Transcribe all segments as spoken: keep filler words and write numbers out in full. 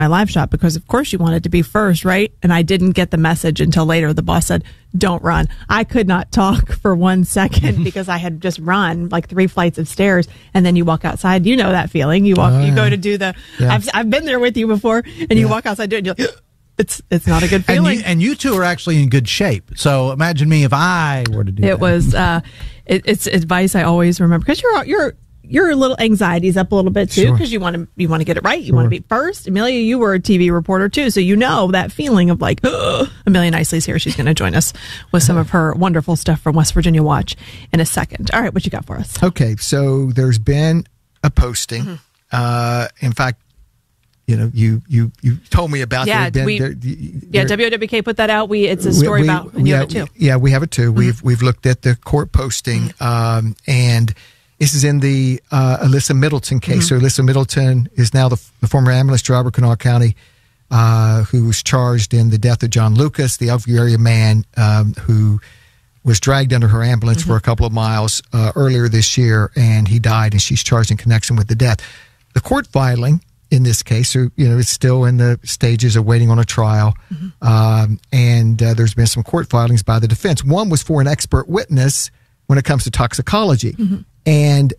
my live shot because, of course, you wanted to be first, right? And I didn't get the message until later. The boss said, don't run. I could not talk for one second because I had just run like three flights of stairs. And then you walk outside. You know that feeling. You walk, oh, you go to do the, yeah. I've, I've been there with you before, and yeah. you walk outside, do it, and you're like, it's, it's not a good feeling. And you, and you two are actually in good shape. So imagine me if I were to do it that. It was, uh, it, it's advice I always remember because you're, you're, your little anxiety's up a little bit too because sure. you want to you want to get it right. You sure. want to be first. Amelia, you were a T V reporter too, so you know that feeling of like, oh, Amelia Nicely's here. She's going to join us with some of her wonderful stuff from West Virginia Watch in a second. All right, what you got for us? Okay, so there's been a posting. Mm-hmm. Uh, in fact, you know, you you you told me about yeah, been, we, there, yeah, W O W K put that out. We it's a story we, we, about and you yeah, have it too. Yeah, we have it too. Mm-hmm. We've we've looked at the court posting, mm-hmm. um, and this is in the uh, Alyssa Middleton case. Mm-hmm. So Alyssa Middleton is now the, the former ambulance driver of Kanawha County, uh, who was charged in the death of John Lucas, the Elkview area man um, who was dragged under her ambulance mm-hmm. for a couple of miles uh, earlier this year, and he died, and she's charged in connection with the death. The court filing in this case, so, you know, it's still in the stages of waiting on a trial, mm-hmm. um, and uh, there's been some court filings by the defense. One was for an expert witness when it comes to toxicology. Mm-hmm. And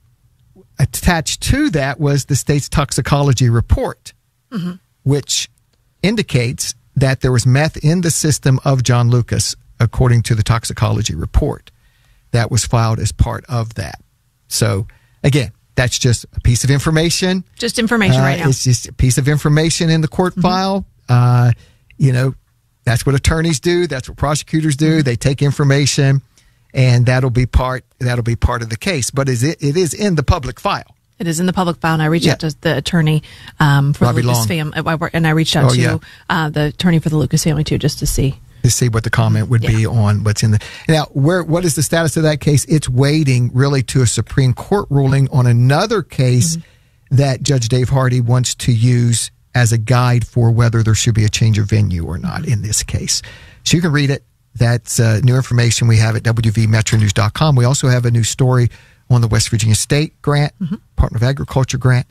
attached to that was the state's toxicology report, mm-hmm. which indicates that there was meth in the system of John Lucas, according to the toxicology report that was filed as part of that. So, again, that's just a piece of information. Just information uh, right now. It's just a piece of information in the court mm-hmm. file. Uh, you know, that's what attorneys do. That's what prosecutors do. Mm-hmm. They take information. And that'll be part that'll be part of the case, but is it it is in the public file. It is in the public file, and I reached yeah. out to the attorney um, for Robbie the Lucas Long. family, and I reached out oh, to yeah. uh, the attorney for the Lucas family too, just to see to see what the comment would yeah. be on what's in the now. Where what is the status of that case? It's waiting really to a Supreme Court ruling on another case mm-hmm. that Judge Dave Hardy wants to use as a guide for whether there should be a change of venue or not in this case. So you can read it. That's uh, new information we have at W V Metro News dot com. We also have a new story on the West Virginia State grant, mm-hmm. Department of Agriculture grant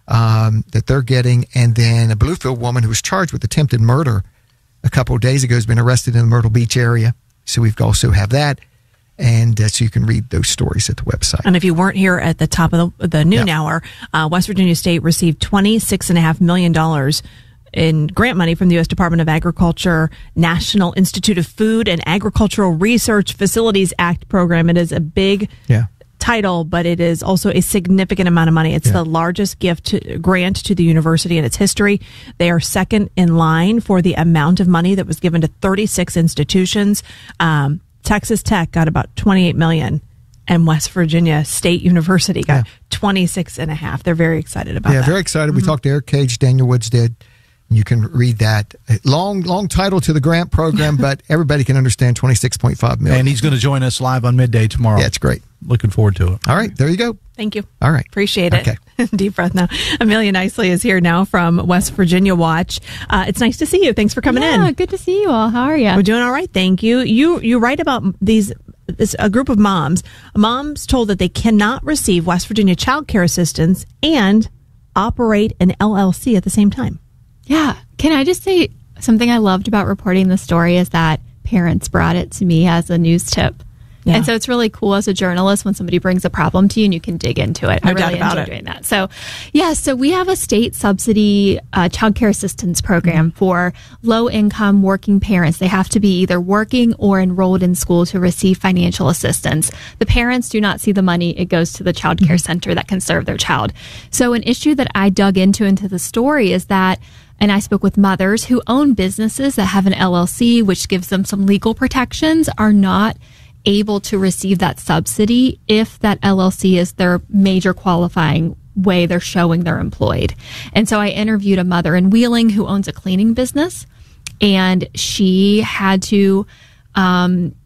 um, that they're getting. And then a Bluefield woman who was charged with attempted murder a couple of days ago has been arrested in the Myrtle Beach area. So we've also have that. And uh, so you can read those stories at the website. And if you weren't here at the top of the, the noon yeah. hour, uh, West Virginia State received twenty-six point five million dollars in grant money from the U S Department of Agriculture, National Institute of Food and Agricultural Research Facilities Act program. It is a big yeah. title, but it is also a significant amount of money. It's yeah. the largest gift to, grant to the university in its history. They are second in line for the amount of money that was given to thirty-six institutions. Um, Texas Tech got about twenty-eight million dollars. And West Virginia State University got yeah. twenty-six and a half. They're very excited about yeah, that. Yeah, very excited. Mm-hmm. We talked to Eric Cage, Daniel Woods did. You can read that. Long, long title to the grant program, but everybody can understand twenty-six point five million dollars. And he's going to join us live on midday tomorrow. Yeah, it's great. Looking forward to it. All right, there you go. Thank you. All right. Appreciate it. Okay. Deep breath now. Amelia Nicely is here now from West Virginia Watch. Uh, it's nice to see you. Thanks for coming yeah, in. Good to see you all. How are you? We're doing all right. Thank you. You you write about these this a group of moms. Moms told that they cannot receive West Virginia child care assistance and operate an L L C at the same time. Yeah. Can I just say something I loved about reporting the story is that parents brought it to me as a news tip. Yeah. And so it's really cool as a journalist when somebody brings a problem to you and you can dig into it. No I really enjoy doing that. So, yeah, so we have a state subsidy uh, child care assistance program mm-hmm. for low-income working parents. They have to be either working or enrolled in school to receive financial assistance. The parents do not see the money. It goes to the child care mm-hmm. center that can serve their child. So an issue that I dug into into the story is that and I spoke with mothers who own businesses that have an L L C, which gives them some legal protections, are not able to receive that subsidy if that L L C is their major qualifying way they're showing they're employed. And so I interviewed a mother in Wheeling who owns a cleaning business, and she had to um,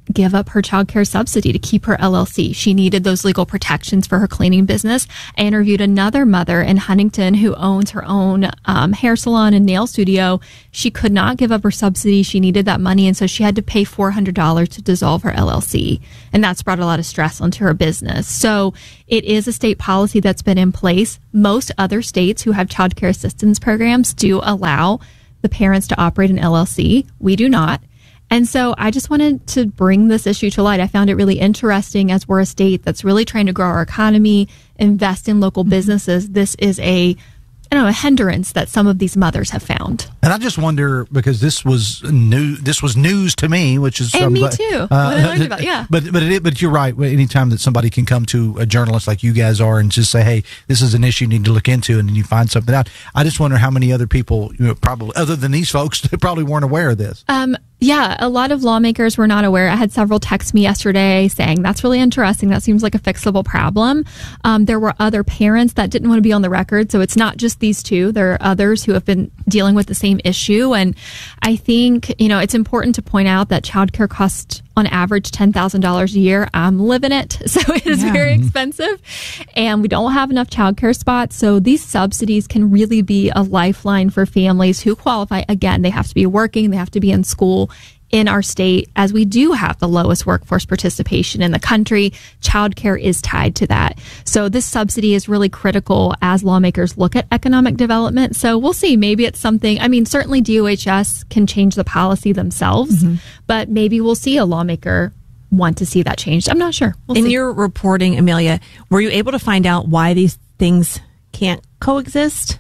give up her childcare subsidy to keep her L L C. She needed those legal protections for her cleaning business. I interviewed another mother in Huntington who owns her own um, hair salon and nail studio. She could not give up her subsidy. She needed that money, and so she had to pay four hundred dollars to dissolve her L L C. And that's brought a lot of stress onto her business. So it is a state policy that's been in place. Most other states who have childcare assistance programs do allow the parents to operate an L L C. We do not. And so I just wanted to bring this issue to light. I found it really interesting as we're a state that's really trying to grow our economy, invest in local businesses. This is a, I don't know, a hindrance that some of these mothers have found. And I just wonder, because this was new, this was news to me, which is and um, me but, too. Uh, what I learned about, yeah. But but it, but you're right. Anytime that somebody can come to a journalist like you guys are and just say, "Hey, this is an issue you need to look into," and then you find something out. I just wonder how many other people, you know, probably other than these folks, that probably weren't aware of this. Um. Yeah, a lot of lawmakers were not aware. I had several text me yesterday saying, that's really interesting. That seems like a fixable problem. Um, there were other parents that didn't want to be on the record. So it's not just these two. There are others who have been dealing with the same issue. And I think, you know, it's important to point out that childcare costs on average ten thousand dollars a year. I'm living it. So it is yeah. very expensive. And we don't have enough childcare spots. So these subsidies can really be a lifeline for families who qualify. Again, they have to be working. They have to be in school. In our state, as we do have the lowest workforce participation in the country, childcare is tied to that. So this subsidy is really critical as lawmakers look at economic development. So we'll see. Maybe it's something, I mean, certainly D O H S can change the policy themselves, mm-hmm. but maybe we'll see a lawmaker want to see that changed. I'm not sure. We'll in see. your reporting, Amelia, were you able to find out why these things can't coexist?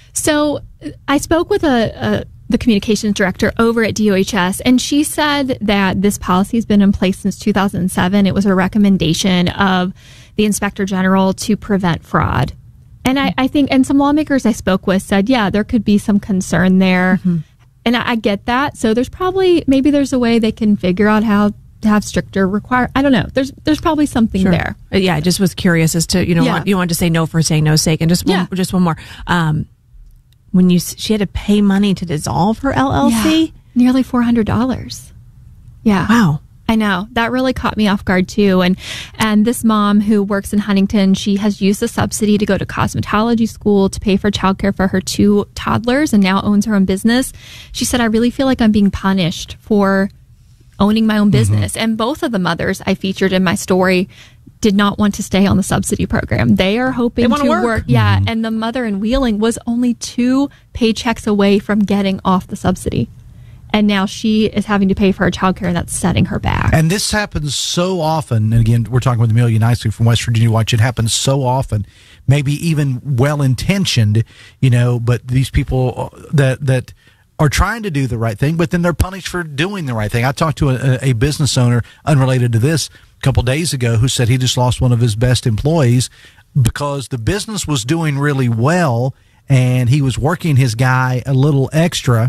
So I spoke with a, a the communications director over at D O H S, and she said that this policy has been in place since two thousand seven. It was a recommendation of the Inspector General to prevent fraud. And I, I think, and some lawmakers I spoke with said, yeah, there could be some concern there. Mm-hmm. And I, I get that. So there's probably, maybe there's a way they can figure out how to have stricter require. I don't know. There's there's probably something sure. there. Yeah, I just was curious as to, you know, Yeah. want, you wanted to say no for saying no's sake. And just one, Yeah. just one more. Um, when you, she had to pay money to dissolve her L L C? Yeah. Nearly four hundred dollars. Yeah. Wow. I know. That really caught me off guard too. And and this mom who works in Huntington, she has used the subsidy to go to cosmetology school to pay for childcare for her two toddlers and now owns her own business. She said, I really feel like I'm being punished for owning my own business. Mm-hmm. And both of the mothers I featured in my story did not want to stay on the subsidy program. They are hoping they to work. work. Yeah. Mm-hmm. And the mother in Wheeling was only two paychecks away from getting off the subsidy. And now she is having to pay for her childcare, and that's setting her back. And this happens so often. And again, we're talking with Amelia Nicely from West Virginia Watch. It happens so often, maybe even well-intentioned, you know, but these people that that are trying to do the right thing, but then they're punished for doing the right thing. I talked to a, a business owner unrelated to this a couple days ago who said he just lost one of his best employees because the business was doing really well and he was working his guy a little extra.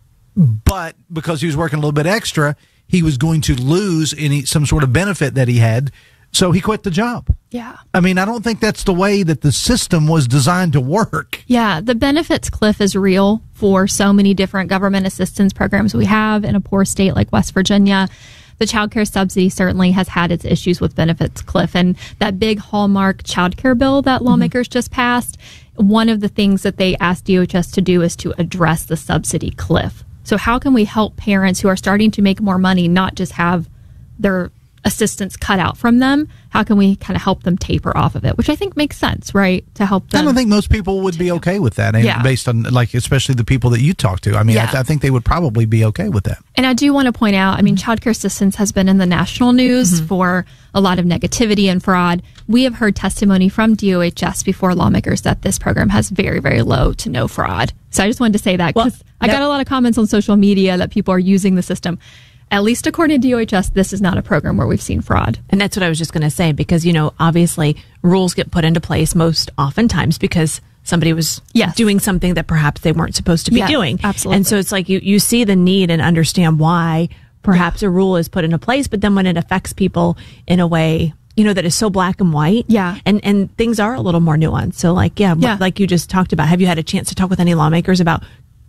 But because he was working a little bit extra, he was going to lose any some sort of benefit that he had. So he quit the job. Yeah. I mean, I don't think that's the way that the system was designed to work. Yeah. The benefits cliff is real for so many different government assistance programs we have in a poor state like West Virginia. The child care subsidy certainly has had its issues with benefits cliff. And that big hallmark child care bill that lawmakers mm-hmm. just passed, one of the things that they asked D O H S to do is to address the subsidy cliff. So how can we help parents who are starting to make more money not just have their assistance cut out from them? How can we kind of help them taper off of it? Which I think makes sense, right? To help them. I don't think most people would be okay with that. Yeah. Based on, like, especially the people that you talk to. I mean, Yeah. I, th- I think they would probably be okay with that. And I do want to point out, I mean, child care assistance has been in the national news mm-hmm. for a lot of negativity and fraud. We have heard testimony from D O H S before lawmakers that this program has very, very low to no fraud. So I just wanted to say that because well, I got a lot of comments on social media that people are using the system. At least according to D O H S, this is not a program where we've seen fraud. And that's what I was just going to say, because, you know, obviously rules get put into place most oftentimes because somebody was yes. doing something that perhaps they weren't supposed to be yes, doing. Absolutely. And so it's like you, you see the need and understand why perhaps yeah. a rule is put into place, but then when it affects people in a way, you know, that is so black and white. Yeah. And and things are a little more nuanced. So like, yeah, yeah. like you just talked about, have you had a chance to talk with any lawmakers about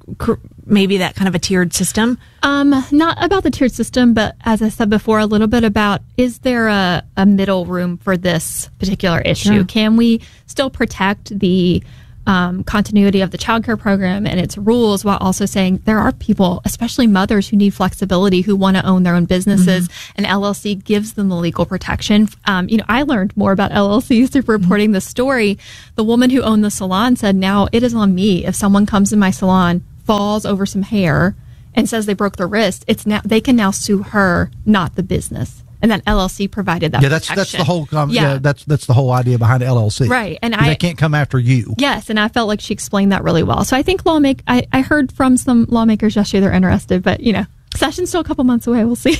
cr- maybe that kind of a tiered system? Um, not about the tiered system, but as I said before, a little bit about, is there a, a middle room for this particular issue? Sure. Can we still protect the um, continuity of the child care program and its rules while also saying there are people, especially mothers, who need flexibility, who want to own their own businesses, mm-hmm. and L L C gives them the legal protection. Um, you know, I learned more about L L Cs through reporting mm-hmm. this story. The woman who owned the salon said, now it is on me if someone comes in my salon, falls over some hair, and says they broke their wrist. It's now they can now sue her, not the business. And then L L C provided that. Yeah, that's protection. that's the whole um, yeah. yeah. yeah that's that's the whole idea behind L L C, right? And I they can't come after you. Yes, and I felt like she explained that really well. So I think lawmake. I, I heard from some lawmakers yesterday they're interested, but you know, session's still a couple months away. We'll see.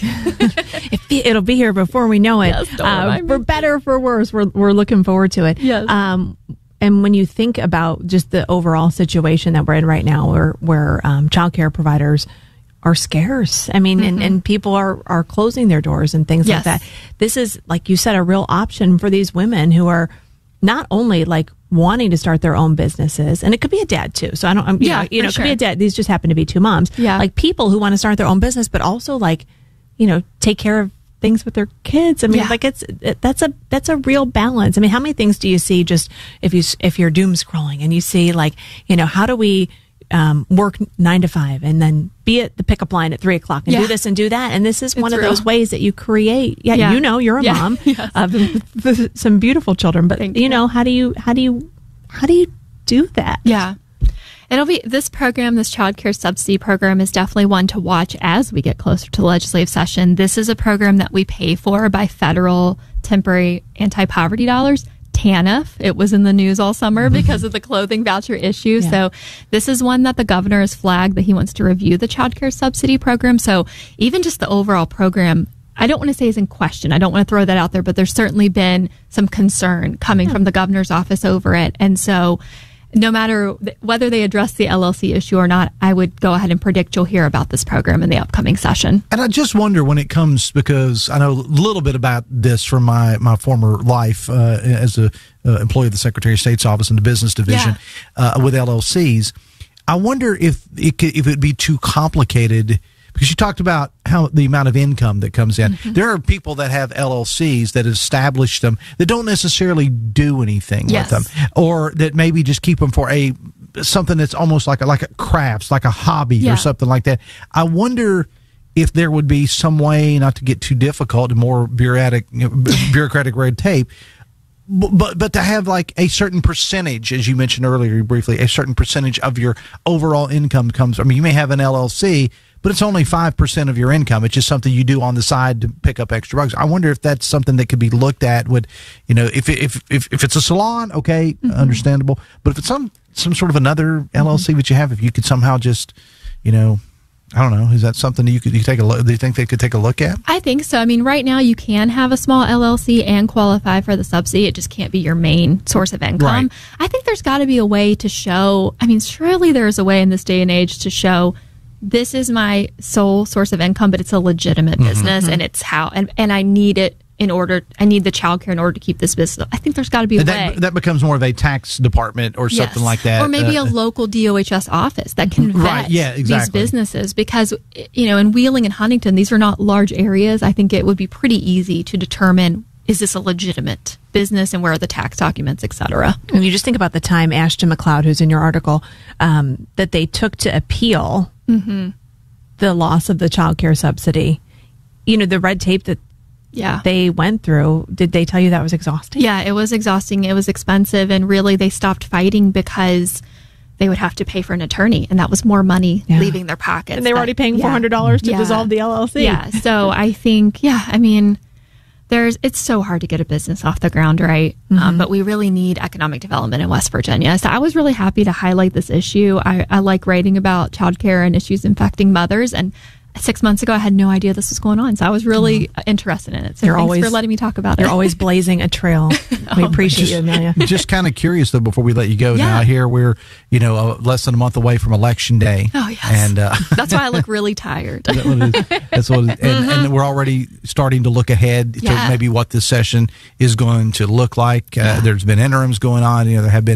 It'll be here before we know it. Yes, don't uh, remind me. for better or for worse, we're we're looking forward to it. Yes. Um, and when you think about just the overall situation that we're in right now, where where um, childcare providers are scarce. I mean, mm-hmm. and, and people are, are closing their doors and things yes. like that. This is, like you said, a real option for these women who are not only like wanting to start their own businesses, and it could be a dad too. So I don't, I'm, you yeah, know, you know, it sure. could be a dad. These just happen to be two moms. Yeah. Like people who want to start their own business, but also like, you know, take care of things with their kids. I mean, yeah. like it's, it, that's a, that's a real balance. I mean, how many things do you see just if you, if you're doom scrolling and you see like, you know, how do we, Um, work nine to five and then be at the pickup line at three o'clock and yeah. do this and do that. And this is It's one of real. those ways that you create. Yeah, Yeah. you know, you're a Yeah. mom Yes. of some beautiful children, but Thank you you. know, how do you, how do you, how do you do that? Yeah. It'll be this program, this child care subsidy program is definitely one to watch as we get closer to the legislative session. This is a program that we pay for by federal temporary anti-poverty dollars. TANF. It was in the news all summer because of the clothing voucher issue. Yeah. So this is one that the governor has flagged that he wants to review the child care subsidy program. So even just the overall program, I don't want to say is in question. I don't want to throw that out there, but there's certainly been some concern coming Yeah. from the governor's office over it. And so no matter th- whether they address the L L C issue or not, I would go ahead and predict you'll hear about this program in the upcoming session. And I just wonder when it comes, because I know a little bit about this from my, my former life uh, as a uh, employee of the Secretary of State's office in the business division Yeah. uh, with L L Cs. I wonder if it could, if it'd be too complicated, because you talked about how the amount of income that comes in. Mm-hmm. There are people that have L L Cs that established them that don't necessarily do anything Yes. with them, or that maybe just keep them for a something that's almost like a, like a crafts, like a hobby Yeah. or something like that. I wonder if there would be some way, not to get too difficult and more bureaucratic, you know, bureaucratic red tape, but, but but to have like a certain percentage, as you mentioned earlier briefly, a certain percentage of your overall income comes. I mean, you may have an L L C, but it's only five percent of your income. It's just something you do on the side to pick up extra bucks. I wonder if that's something that could be looked at. Would, you know, if if if, if it's a salon, okay, mm-hmm. understandable. But if it's some some sort of another L L C mm-hmm. that you have, if you could somehow just, you know, I don't know, is that something that you could you take a look? Do you think they could take a look at? I think so. I mean, right now you can have a small L L C and qualify for the subsidy. It just can't be your main source of income. Right. I think there's got to be a way to show, I mean, surely there's a way in this day and age to show this is my sole source of income, but it's a legitimate Mm-hmm. business and it's how, and, and I need it in order, I need the childcare in order to keep this business. I think there's got to be a that, way. That becomes more of a tax department or Yes. something like that. Or maybe uh, a local D O H S office that can vet Right, yeah, these exactly. businesses, because, you know, in Wheeling and Huntington, these are not large areas. I think it would be pretty easy to determine, is this a legitimate business and where are the tax documents, et cetera. And you just think about the time Ashton McLeod, who's in your article, um, that they took to appeal Mm-hmm. the loss of the child care subsidy. You know, the red tape that Yeah. they went through, did they tell you that was exhausting? Yeah, it was exhausting. It was expensive. And really, they stopped fighting because they would have to pay for an attorney. And that was more money Yeah. leaving their pockets. And they were that- already paying yeah. four hundred dollars to Yeah. dissolve the L L C. Yeah. So I think, yeah, I mean, there's, it's so hard to get a business off the ground, right? Mm-hmm. Um, but we really need economic development in West Virginia. So I was really happy to highlight this issue. I, I like writing about childcare and issues affecting mothers. And six months ago, I had no idea this was going on. So I was really mm-hmm. interested in it. So You're thanks always, for letting me talk about it. You're always blazing a trail. We appreciate just, you, Amelia. Just kind of curious though, before we let you go. Yeah. Now here we're, you know, uh, less than a month away from Election Day. Oh, yes. And uh, That's why I look really tired. Is that what it is? That's what it is. And, Mm-hmm. and we're already starting to look ahead to Yeah. maybe what this session is going to look like. Uh, Yeah. There's been interims going on. You know, there have been.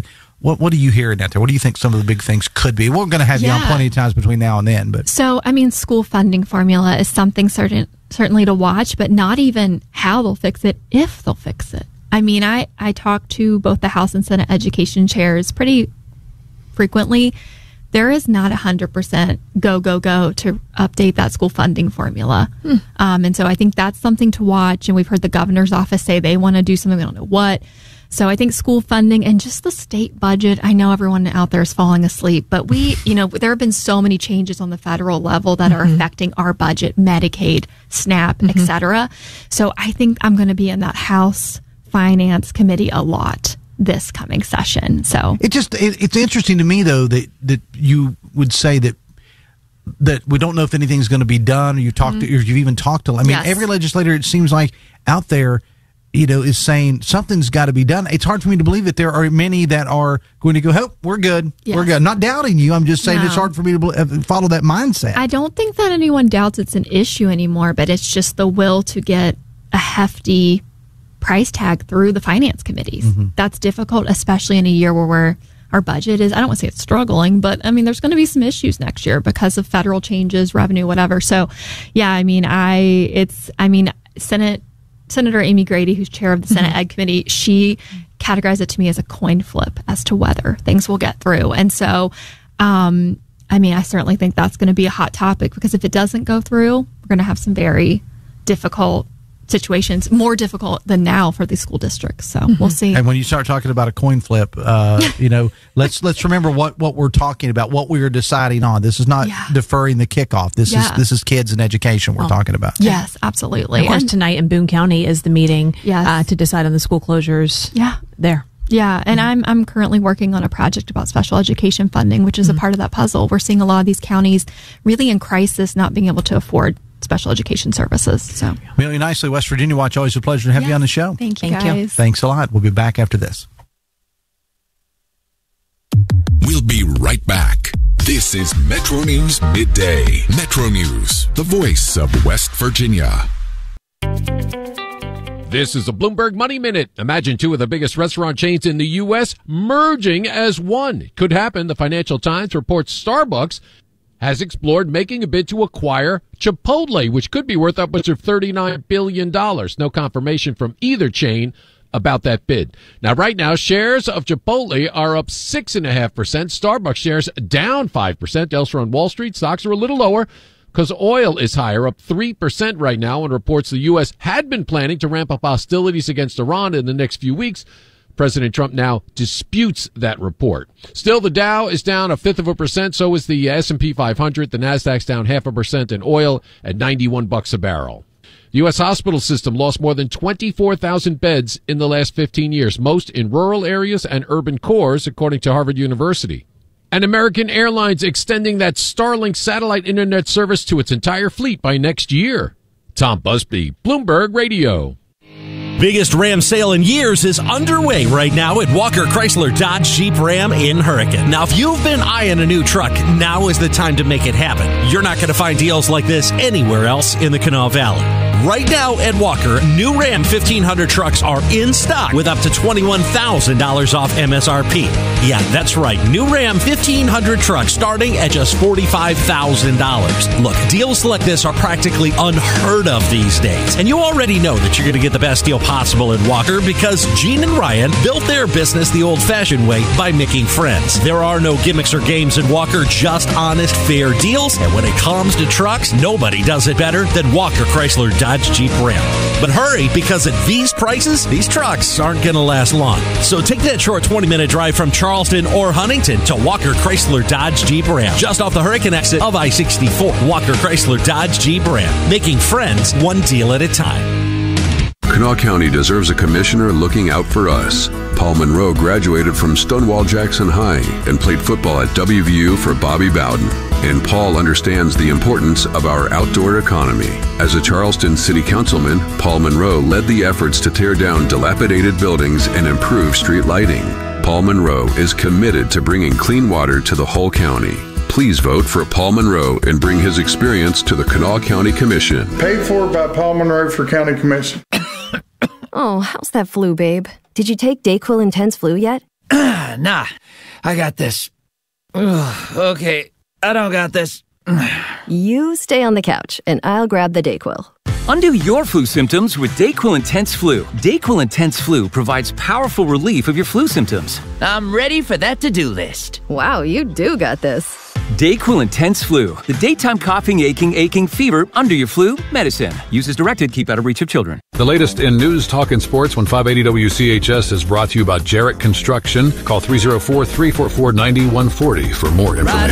What What are you hearing out there? What do you think some of the big things could be? We're going to have Yeah. you on plenty of times between now and then, but So, I mean, school funding formula is something certain, certainly to watch, but not even how they'll fix it, if they'll fix it. I mean, I, I talk to both the House and Senate education chairs pretty frequently. There is not a hundred percent go, go, go to update that school funding formula. Hmm. Um, and so I think that's something to watch. And we've heard the governor's office say they want to do something. We don't know what. So I think school funding and just the state budget, I know everyone out there is falling asleep, but we, you know, there have been so many changes on the federal level that mm-hmm. are affecting our budget, Medicaid, SNAP, mm-hmm. et cetera. So I think I'm going to be in that House Finance Committee a lot this coming session. So it just it, it's interesting to me though that that you would say that that we don't know if anything's going to be done, or you talked mm-hmm. to, or you've even talked to. I mean, yes. every legislator, it seems like out there, you know, is saying something's got to be done. It's hard for me to believe that there are many that are going to go, oh, we're good, yes. we're good. I'm not doubting you. I'm just saying no. it's hard for me to follow that mindset. I don't think that anyone doubts it's an issue anymore, but it's just the will to get a hefty price tag through the finance committees. Mm-hmm. That's difficult, especially in a year where we're, our budget is, I don't want to say it's struggling, but I mean, there's going to be some issues next year because of federal changes, revenue, whatever. So yeah, I mean, I, it's, I mean, Senate, Senator Amy Grady, who's chair of the Senate mm-hmm. Ed Committee, she categorized it to me as a coin flip as to whether things will get through. And so, um, I mean, I certainly think that's going to be a hot topic, because if it doesn't go through, we're going to have some very difficult situations, more difficult than now for these school districts. So mm-hmm. we'll see. And when you start talking about a coin flip, uh, you know, let's let's remember what, what we're talking about, what we are deciding on. This is not yeah. deferring the kickoff. This yeah. is this is kids and education we're oh. talking about. Yes, absolutely. And of course, and tonight in Boone County is the meeting yes. uh, to decide on the school closures. Yeah, there. Yeah, and mm-hmm. I'm I'm currently working on a project about special education funding, which is mm-hmm. a part of that puzzle. We're seeing a lot of these counties really in crisis, not being able to afford special education services. So, really nicely, West Virginia Watch. Always a pleasure to have yes. you on the show. Thank you, Thank guys. you. Thanks a lot. We'll be back after this. We'll be right back. This is Metro News Midday. Metro News, the voice of West Virginia. This is a Bloomberg Money Minute. Imagine two of the biggest restaurant chains in the U S merging as one. It could happen. The Financial Times reports Starbucks has explored making a bid to acquire Chipotle, which could be worth upwards of thirty-nine billion dollars. No confirmation from either chain about that bid. Now, right now, shares of Chipotle are up six point five percent. Starbucks shares down five percent. Elsewhere on Wall Street, stocks are a little lower because oil is higher, up three percent right now, and reports the U S had been planning to ramp up hostilities against Iran in the next few weeks. President Trump now disputes that report. Still, the Dow is down a fifth of a percent. So is the S and P five hundred. The Nasdaq's down half a percent, and oil at ninety-one bucks a barrel. The U S hospital system lost more than twenty-four thousand beds in the last fifteen years, most in rural areas and urban cores, according to Harvard University. And American Airlines extending that Starlink satellite internet service to its entire fleet by next year. Tom Busby, Bloomberg Radio. Biggest Ram sale in years is underway right now at Walker Chrysler Dodge Jeep Ram in Hurricane. Now, if you've been eyeing a new truck, now is the time to make it happen. You're not going to find deals like this anywhere else in the Kanawha Valley. Right now at Walker, new Ram fifteen hundred trucks are in stock with up to twenty-one thousand dollars off M S R P. Yeah, that's right. New Ram fifteen hundred trucks starting at just forty-five thousand dollars. Look, deals like this are practically unheard of these days. And you already know that you're going to get the best deal possible at Walker because Gene and Ryan built their business the old-fashioned way by making friends. There are no gimmicks or games at Walker, just honest, fair deals. And when it comes to trucks, nobody does it better than Walker Chrysler Dodge Jeep Ram. But hurry, because at these prices, these trucks aren't going to last long. So take that short twenty-minute drive from Charleston or Huntington to Walker Chrysler Dodge Jeep Ram, just off the Hurricane exit of I sixty-four. Walker Chrysler Dodge Jeep Ram, making friends one deal at a time. Kanawha County deserves a commissioner looking out for us. Paul Monroe graduated from Stonewall Jackson High and played football at W V U for Bobby Bowden. And Paul understands the importance of our outdoor economy. As a Charleston City Councilman, Paul Monroe led the efforts to tear down dilapidated buildings and improve street lighting. Paul Monroe is committed to bringing clean water to the whole county. Please vote for Paul Monroe and bring his experience to the Kanawha County Commission. Paid for by Paul Monroe for County Commission. Oh, how's that flu, babe? Did you take DayQuil Intense Flu yet? Nah, I got this. Ugh, okay, I don't got this. You stay on the couch, and I'll grab the Dayquil. Undo your flu symptoms with Dayquil Intense Flu. Dayquil Intense Flu provides powerful relief of your flu symptoms. I'm ready for that to-do list. Wow, you do got this. Dayquil Intense Flu. The daytime coughing, aching, aching, fever, under your flu, medicine. Use as directed, keep out of reach of children. The latest in news, talk, and sports when five eighty W C H S is brought to you by Jarrett Construction. Call three oh four, three four four, nine one four oh for more information.